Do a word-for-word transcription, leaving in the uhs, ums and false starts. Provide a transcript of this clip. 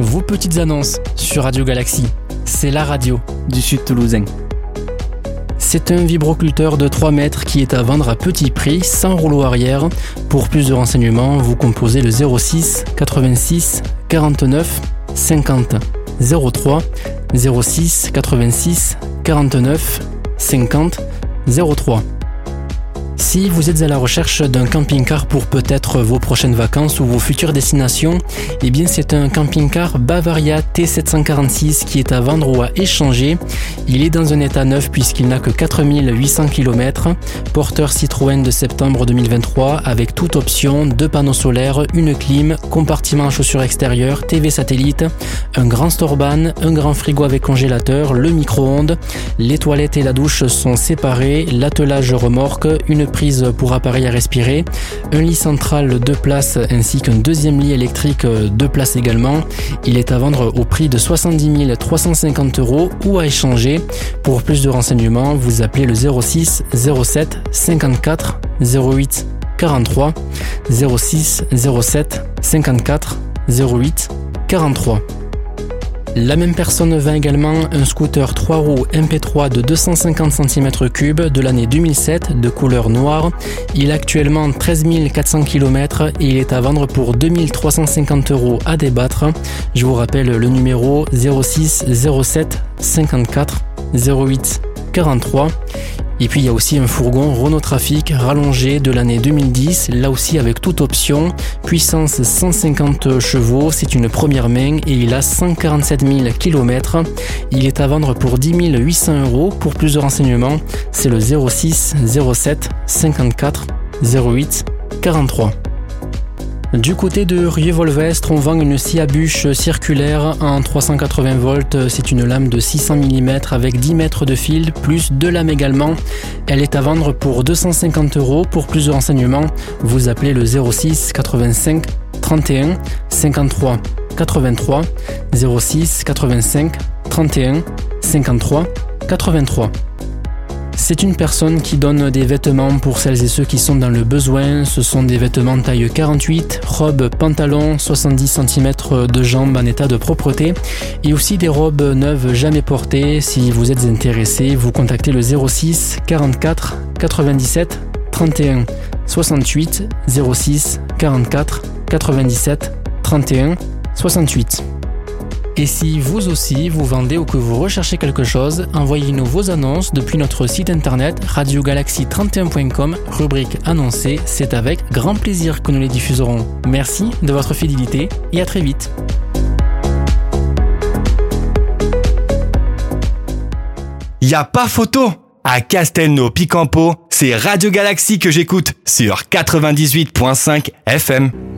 vos petites annonces sur Radio Galaxy. C'est la radio du Sud Toulousain. C'est un vibroculteur de trois mètres qui est à vendre à petit prix, sans rouleau arrière. Pour plus de renseignements, vous composez le zéro six quatre-vingt-six quarante-neuf cinquante zéro trois zéro six quatre-vingt-six quarante-neuf cinquante zéro trois. Si vous êtes à la recherche d'un camping-car pour peut-être vos prochaines vacances ou vos futures destinations, eh bien c'est un camping-car Bavaria T sept cent quarante-six qui est à vendre ou à échanger. Il est dans un état neuf puisqu'il n'a que quatre mille huit cents kilomètres, porteur Citroën de septembre deux mille vingt-trois avec toute option, deux panneaux solaires, une clim, compartiment à chaussures extérieures, T V satellite, un grand storban, un grand frigo avec congélateur, le micro-ondes, les toilettes et la douche sont séparées, l'attelage remorque, une prise pour appareil à respirer, un lit central deux places ainsi qu'un deuxième lit électrique deux places également. Il est à vendre au prix de soixante-dix mille trois cent cinquante euros ou à échanger. Pour plus de renseignements, vous appelez le zéro six zéro sept cinquante-quatre zéro huit quarante-trois, zéro six zéro sept cinquante-quatre zéro huit quarante-trois. La même personne vend également un scooter trois roues M P trois de deux cent cinquante centimètres cubes de l'année deux mille sept de couleur noire. Il a actuellement treize mille quatre cents kilomètres et il est à vendre pour deux mille trois cent cinquante euros à débattre. Je vous rappelle le numéro zéro six zéro sept cinquante-quatre zéro huit quarante-trois. Et puis il y a aussi un fourgon Renault Trafic rallongé de l'année deux mille dix, là aussi avec toute option, puissance cent cinquante chevaux, c'est une première main et il a cent quarante-sept mille kilomètres. Il est à vendre pour dix mille huit cents euros. Pour plus de renseignements, c'est le zéro six zéro sept cinquante-quatre zéro huit quarante-trois. Du côté de Rieux-Volvestre, on vend une scie à bûche circulaire en trois cent quatre-vingts volts. C'est une lame de six cents millimètres avec dix mètres de fil, plus deux lames également. Elle est à vendre pour deux cent cinquante euros. Pour plus de renseignements, vous appelez le zéro six quatre-vingt-cinq trente et un cinquante-trois quatre-vingt-trois, zéro six quatre-vingt-cinq trente et un cinquante-trois quatre-vingt-trois. C'est une personne qui donne des vêtements pour celles et ceux qui sont dans le besoin. Ce sont des vêtements taille quarante-huit, robes, pantalons, soixante-dix centimètres de jambes en état de propreté et aussi des robes neuves jamais portées. Si vous êtes intéressé, vous contactez le zéro six quarante-quatre quatre-vingt-dix-sept trente et un soixante-huit, zéro six quarante-quatre quatre-vingt-dix-sept trente et un soixante-huit. Et si vous aussi vous vendez ou que vous recherchez quelque chose, envoyez-nous vos annonces depuis notre site internet radio galaxy trente et un point com, rubrique annoncée. C'est avec grand plaisir que nous les diffuserons. Merci de votre fidélité et à très vite. Y a pas photo! À Castelnau-Picampeau, c'est Radio Galaxy que j'écoute sur quatre-vingt-dix-huit virgule cinq F M.